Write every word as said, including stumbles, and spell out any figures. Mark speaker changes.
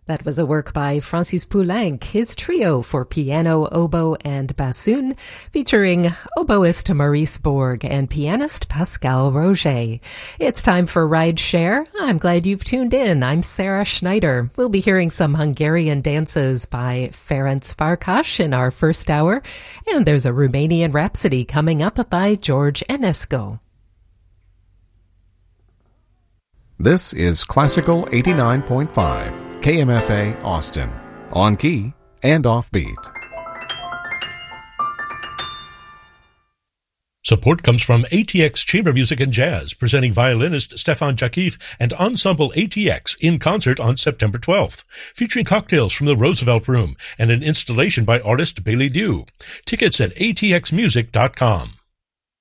Speaker 1: That was a work by Francis Poulenc, his trio for piano, oboe, and bassoon, featuring oboist Maurice Borg and pianist Pascal Roger. It's time for Ride Share. I'm glad you've tuned in. I'm Sarah Schneider. We'll be hearing some Hungarian dances by Ferenc Farkas in our first hour, and there's a Romanian Rhapsody coming up by George Enescu.
Speaker 2: This is Classical eighty-nine point five. K M F A Austin, on key and offbeat.
Speaker 3: Support comes from A T X Chamber Music and Jazz, presenting violinist Stefan Jakif and Ensemble A T X in concert on September twelfth, featuring cocktails from the Roosevelt Room and an installation by artist Bailey Dew. Tickets at A T X music dot com.